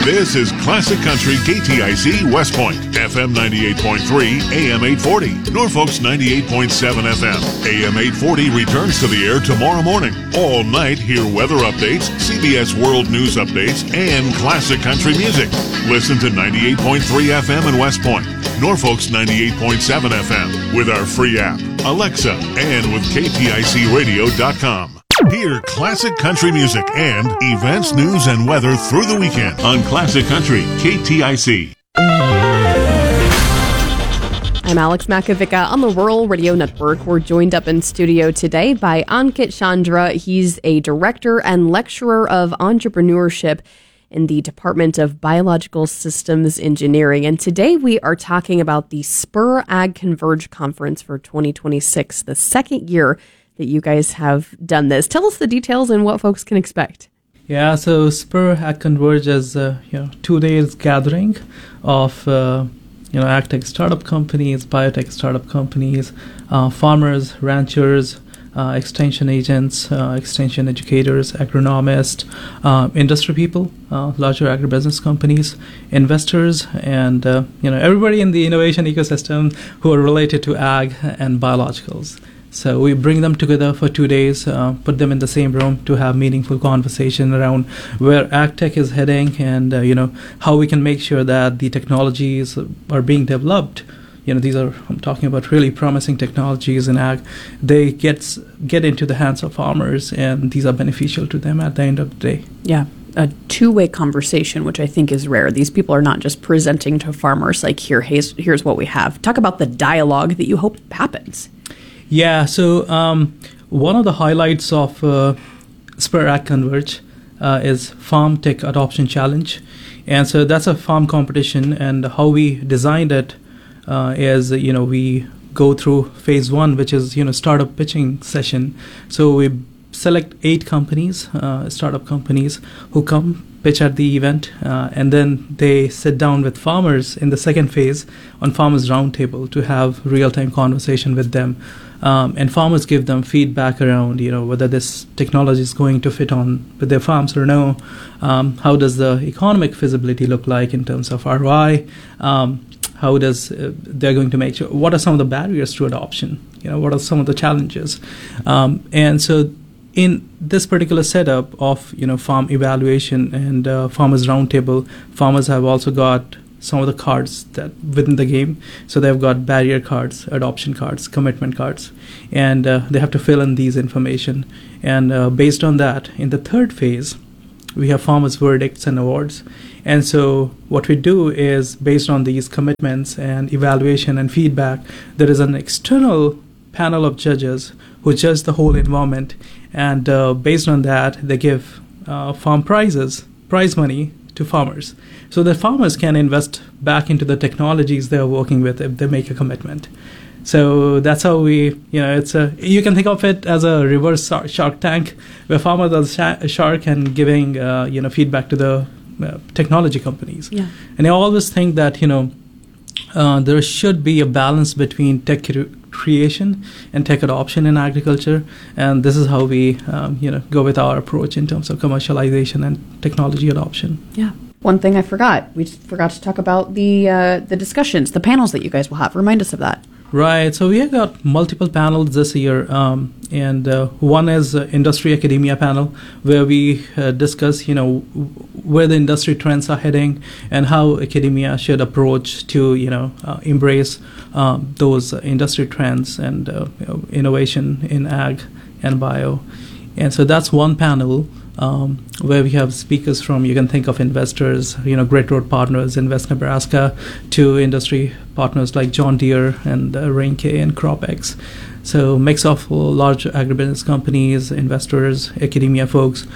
This is Classic Country KTIC West Point, FM 98.3, AM 840. Norfolk's 98.7 FM. AM 840 returns to the air tomorrow morning. All night, hear weather updates, CBS World News updates, and classic country music. Listen to 98.3 FM in West Point, Norfolk's 98.7 FM, with our free app, Alexa, and with KTICradio.com. Hear classic country music and events, news, and weather through the weekend on Classic Country KTIC. I'm Alex Makovica on the Rural Radio Network. We're joined up in studio today by Ankit Chandra. He's a director and lecturer of entrepreneurship in the Department of Biological Systems Engineering. And today we are talking about the Spur Ag Converge Conference for 2026, the second year that you guys have done this. Tell us the details and what folks can expect. Yeah, so Spur Ag Converge is 2 days gathering of ag tech startup companies, biotech startup companies, farmers, ranchers, extension agents, extension educators, agronomists, industry people, larger agribusiness companies, investors, and everybody in the innovation ecosystem who are related to ag and biologicals. So we bring them together for 2 days, put them in the same room to have meaningful conversation around where ag tech is heading and how we can make sure that the technologies are being developed. I'm talking about really promising technologies in ag. They get into the hands of farmers, and these are beneficial to them at the end of the day. Yeah. A two-way conversation, which I think is rare. These people are not just presenting to farmers like, here's what we have. Talk about the dialogue that you hope happens. Yeah, so one of the highlights of Spur Ag Converge is Farm Tech Adoption Challenge. And so that's a farm competition, and how we designed it is, we go through phase one, which is, startup pitching session. So we select 8 companies, startup companies, who come pitch at the event, and then they sit down with farmers in the second phase on Farmers Roundtable to have real-time conversation with them. And farmers give them feedback around, whether this technology is going to fit on with their farms or no. How does the economic feasibility look like in terms of ROI? How does they're going to make sure? What are some of the barriers to adoption? What are some of the challenges? And so in this particular setup of farm evaluation and farmers roundtable, farmers have also got some of the cards that within the game. So they've got barrier cards, adoption cards, commitment cards, and they have to fill in these information. And based on that, in the third phase, we have farmers' verdicts and awards. And so what we do is, based on these commitments and evaluation and feedback, there is an external panel of judges who judge the whole environment. And based on that, they give farm prize money to farmers, so that farmers can invest back into the technologies they're working with if they make a commitment. So that's how we, you can think of it as a reverse Shark Tank, where farmers are the shark and giving, feedback to the technology companies. Yeah. And I always think that, there should be a balance between tech creation and tech adoption in agriculture, and this is how we go with our approach in terms of commercialization and technology adoption. Yeah. One thing I forgot, we just forgot to talk about the discussions, the panels that you guys will have. Remind us of that. Right. So we have got multiple panels this year, and one is industry academia panel, where we discuss, where the industry trends are heading and how academia should approach to, embrace those industry trends and innovation in ag and bio. And so that's one panel where we have speakers from, you can think of investors, Great Road Partners, Invest Nebraska, to industry partners like John Deere and Reinke and CropX. So mix of large agribusiness companies, investors, academia folks.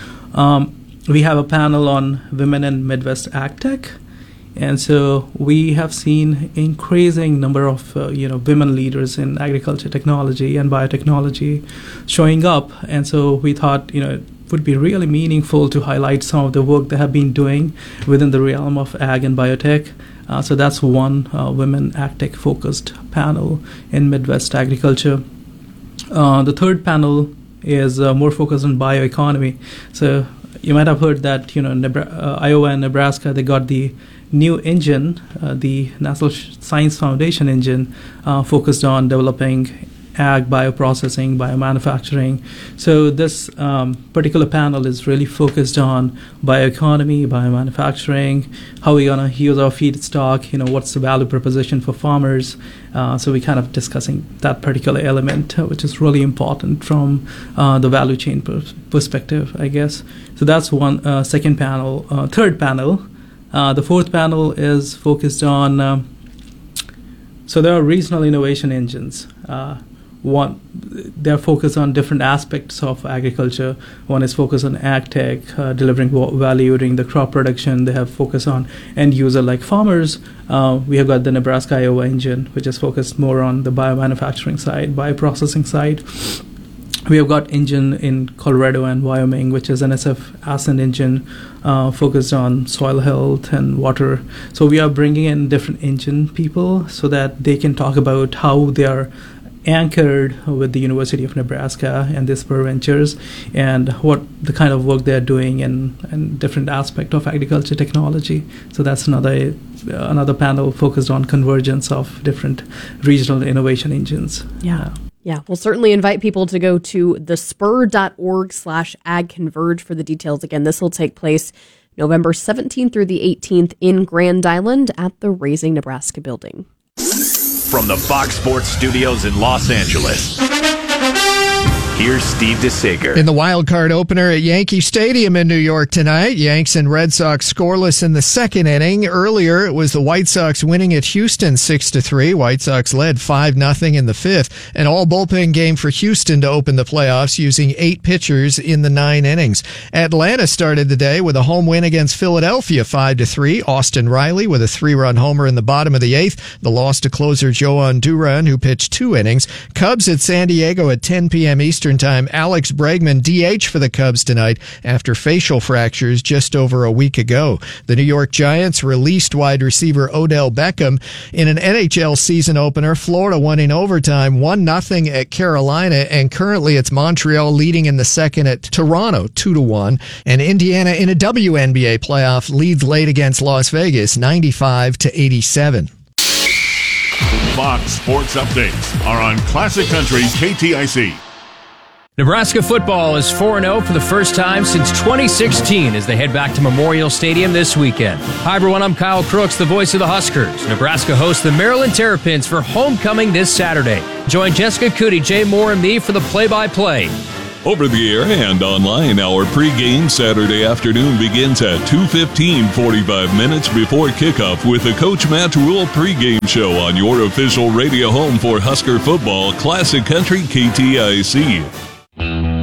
We have a panel on women in Midwest ag tech. And so we have seen increasing number of women leaders in agriculture technology and biotechnology showing up. And so we thought it would be really meaningful to highlight some of the work they have been doing within the realm of ag and biotech. So that's one women ag tech focused panel in Midwest agriculture. The third panel is more focused on bioeconomy. So you might have heard that Iowa and Nebraska, they got the new engine, the National Science Foundation engine, focused on developing ag, bioprocessing, biomanufacturing. So this particular panel is really focused on bioeconomy, biomanufacturing, how we're going to use our feedstock, what's the value proposition for farmers. So we're kind of discussing that particular element, which is really important from the value chain perspective, I guess. So that's one second panel. Third panel, the fourth panel is focused on, so there are regional innovation engines. They're focused on different aspects of agriculture. One is focused on ag tech, delivering value during the crop production. They have focus on end user like farmers. We have got the Nebraska Iowa engine, which is focused more on the biomanufacturing side, bioprocessing side. We have got engine in Colorado and Wyoming, which is NSF Ascent engine, focused on soil health and water. So we are bringing in different engine people so that they can talk about how they are anchored with the University of Nebraska and the Spur Ventures, and what the kind of work they're doing in different aspect of agriculture technology. So that's another panel focused on convergence of different regional innovation engines. Yeah, we'll certainly invite people to go to thespur.org/agconverge for the details. Again, this will take place November 17th through the 18th in Grand Island at the Raising Nebraska building. From the Fox Sports Studios in Los Angeles, here's Steve DeSager. In the wild card opener at Yankee Stadium in New York tonight, Yanks and Red Sox scoreless in the second inning. Earlier, it was the White Sox winning at Houston 6-3. White Sox led 5-0 in the fifth. An all-bullpen game for Houston to open the playoffs using 8 pitchers in the 9 innings. Atlanta started the day with a home win against Philadelphia 5-3. Austin Riley with a 3-run homer in the bottom of the 8th. The loss to closer Joan Duran, who pitched 2 innings. Cubs at San Diego at 10 p.m. Eastern Time. Alex Bregman DH for the Cubs tonight after facial fractures just over a week ago. The New York Giants released wide receiver Odell Beckham in an NHL season opener. Florida won in overtime 1-0 at Carolina, and currently it's Montreal leading in the second at Toronto 2-1. And Indiana in a WNBA playoff leads late against Las Vegas 95-87. Fox Sports Updates are on Classic Country KTIC. Nebraska football is 4-0 for the first time since 2016 as they head back to Memorial Stadium this weekend. Hi everyone, I'm Kyle Crooks, the voice of the Huskers. Nebraska hosts the Maryland Terrapins for homecoming this Saturday. Join Jessica Cootie, Jay Moore, and me for the play-by-play. Over the air and online, our pregame Saturday afternoon begins at 2:15, 45 minutes before kickoff with the Coach Matt Rule pregame show on your official radio home for Husker football, Classic Country KTIC.